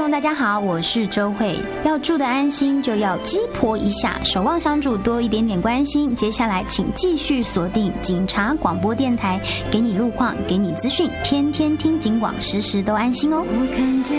众大家好，我是周慧。要住得安心，就要鸡婆一下，守望相助，多一点点关心。接下来请继续锁定警察广播电台，给你路况，给你资讯，天天听警广，时时都安心哦。 我看见